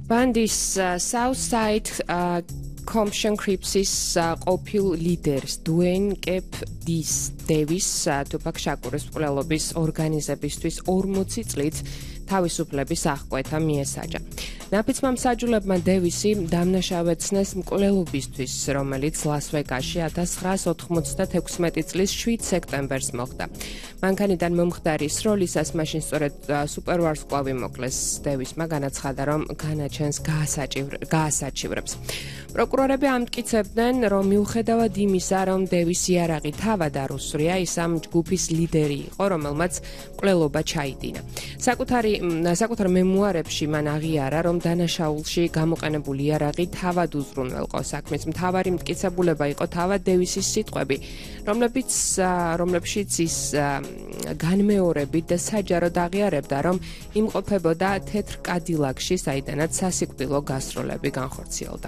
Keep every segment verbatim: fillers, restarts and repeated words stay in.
ბანდის Southside Compton Cripsის ყოფილ ლიდერს დუეინ კეპ დის დევის ტუპაკ შაკურის მკვლელობის ორგანიზებისთვის ორმოცი წლით თავისუფლების აღკვეთა მიესაჯა. ნაფიცმა მსაჯულებმა დევისი დამნაშავეცნეს მკვლელობისთვის, რომელიც ლას-ვეგასში ათას ცხრაას ოთხმოცდათექვსმეტი წლის შვიდ სექტემბერს მოხდა. მანქანიდან მომხდარი სროლისას მაშინ სწორედ სუპერვარსკვლავი მოკლეს. დევისმა განაცხადა, რომ განაჩენს გაასაჩივრებს. პროკურორები ამტკიცებდნენ, რომ მიუხედავად იმისა, რომ დევის იარაღი თავად არ უსვრია, ის ამ ჯგუფის ლიდერი იყო, რომელმაც მკვლელობა ჩაიდინა. საკუთარი საკუთარ მემუარებში მან აღიარა, რომ დანაშაულში გამოყენებული იარაღი თავად უზრუნველყო. საქმის მთავარი მტკიცებულება იყო თავად დევისის სიტყვები, რომლებიც რომლებშიც ის განმეორებით და საჯაროდ აღიარებდა, რომ იმყოფებოდა თეთრ კადილაკში, საიდანაც სასიკვდილო გასროლები განხორციელდა.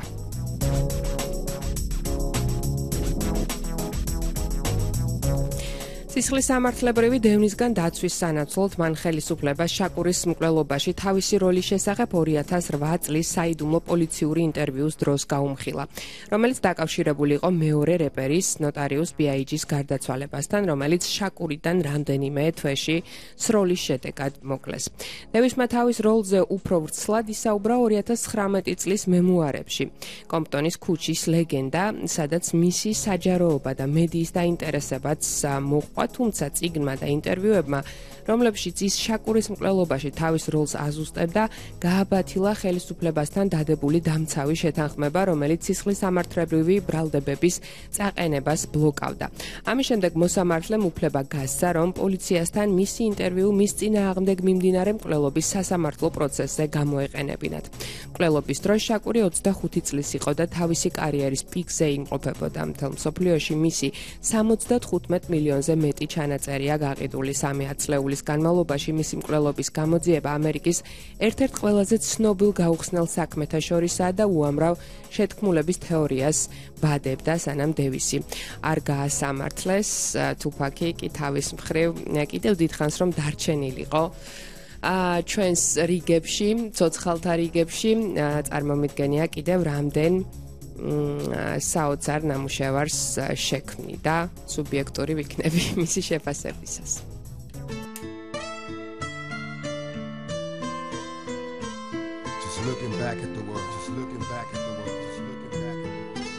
სისხლის სამართლებრივი დევნისგან დაცვის სანაცვლოდ მან ხელისუფლებას შაკურის მკვლელობაში თავისი როლის შესახებ ორი ათას რვა წლის საიდუმლო პოლიციური ინტერვიუს დროს გაუმხილა, რომელიც დაკავშირებული იყო მეორე რეპერის ნოტარიუს ბიაიჯის გარდაცვალებასთან, რომელიც შაკურიდან რამდენიმე თვეში სროლის შედეგად მოკლეს. დევისმა თავის როლზე უფრო ვრცლად ისაუბრა ორი ათას ცხრამეტი წლის მემუარებში. კომპტონის ქუჩის ლეგენდა, სადაც მისი საჯაროობა და მედიის დაინტერესებაც მოყვა, თუმცა წიგნმა და ინტერვიუებმა, რომლებშიც ის შაკურის მკვლელობაში თავის როლს აზუსტებდა, გააბათილა ხელისუფლებასთან დადებული დამცავი შეთანხმება, რომელიც სისხლის სამართლებრივი ბრალდებების წაყენებას ბლოკავდა. ამის შემდეგ მოსამართლემ უფლება გასცა, რომ პოლიციასთან მისი ინტერვიუ მის წინააღმდეგ მიმდინარე მკვლელობის სასამართლო პროცესზე გამოეყენებინათ. მკვლელობის დროს შაკური ოცდახუთი წლის იყო და თავისი კარიერის პიკზე იმყოფებოდა. მთელ მსოფლიოში მისი სამოცდათხუთმეტ მილიონზე მეტი ჩანაწერია გაყიდული. სამი ათწლეულის განმავლობაში მისი მკვლელობის გამოძიება ამერიკის ერთ-ერთ ყველაზე ცნობილ გაუხსნელ საქმეთა შორისაა და უამრავ შეთქმულების თეორიას ბადებდა, სანამ დევისი არ გაასამართლეს. ტუპაკი კი თავის მხრივ კიდევ დიდხანს რომ დარჩენილიყო ჩვენს რიგებში, ცოცხალთა რიგებში, წარმომიდგენია კიდევ რამდენ საოცარ ნამუშევარს შექმნიდა სუბიექტური ვიქნები მისი შეფასებისას. Just looking back at the world, just looking back at